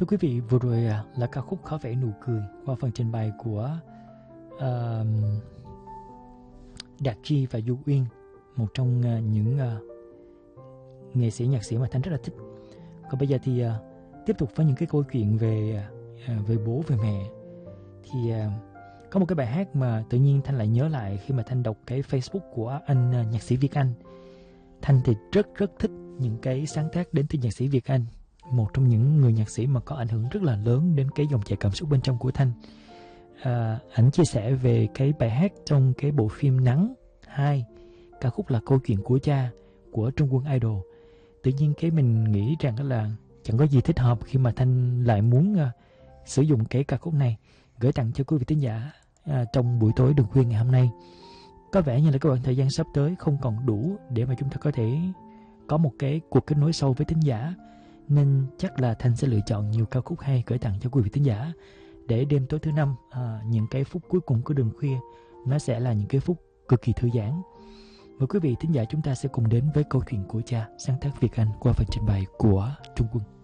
Thưa quý vị, vừa rồi là ca khúc Khó Vẽ Nụ Cười qua phần trình bày của Đạt Chi và Du Uyên, một trong những nghệ sĩ nhạc sĩ mà Thanh rất là thích. Còn bây giờ thì tiếp tục với những cái câu chuyện về bố, về mẹ. Thì có một cái bài hát mà tự nhiên Thanh lại nhớ lại khi mà Thanh đọc cái Facebook của anh nhạc sĩ Việt Anh. Thanh thì rất thích những cái sáng tác đến từ nhạc sĩ Việt Anh, một trong những người nhạc sĩ mà có ảnh hưởng rất là lớn đến cái dòng chảy cảm xúc bên trong của Thanh. Ảnh chia sẻ về cái bài hát trong cái bộ phim Nắng 2, ca khúc là Câu Chuyện của Cha của Trung Quân Idol. Tự nhiên cái mình nghĩ rằng là chẳng có gì thích hợp khi mà Thanh lại muốn sử dụng cái ca khúc này gửi tặng cho quý vị thính giả trong buổi tối đường khuya ngày hôm nay. Có vẻ như là các bạn thời gian sắp tới không còn đủ để mà chúng ta có thể có một cái cuộc kết nối sâu với thính giả, nên chắc là Thanh sẽ lựa chọn nhiều ca khúc hay gửi tặng cho quý vị thính giả, để đêm tối thứ năm, những cái phút cuối cùng của đường khuya nó sẽ là những cái phút cực kỳ thư giãn. Mời quý vị thính giả chúng ta sẽ cùng đến với Câu Chuyện của Cha, sáng tác Việt Anh qua phần trình bày của Trung Quân.